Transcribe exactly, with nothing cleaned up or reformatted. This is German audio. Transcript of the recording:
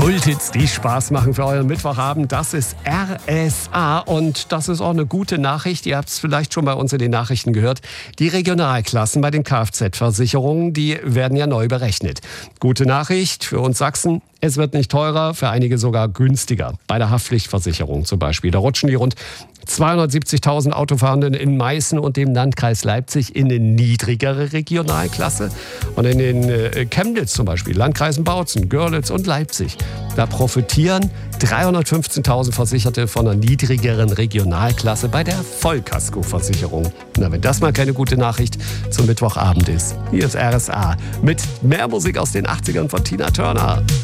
Kulthits, die Spaß machen für euren Mittwochabend. Das ist R S A und das ist auch eine gute Nachricht. Ihr habt es vielleicht schon bei uns in den Nachrichten gehört. Die Regionalklassen bei den Kfz-Versicherungen, die werden ja neu berechnet. Gute Nachricht für uns Sachsen. Es wird nicht teurer, für einige sogar günstiger. Bei der Haftpflichtversicherung zum Beispiel. Da rutschen die rund zweihundertsiebzigtausend Autofahrenden in Meißen und dem Landkreis Leipzig in eine niedrigere Regionalklasse. Und in den äh, Chemnitz zum Beispiel, Landkreisen Bautzen, Görlitz und Leipzig, da profitieren dreihundertfünfzehntausend Versicherte von einer niedrigeren Regionalklasse bei der Vollkaskoversicherung. Na, wenn das mal keine gute Nachricht zum Mittwochabend ist. Hier ist R S A mit mehr Musik aus den achtzigern von Tina Turner.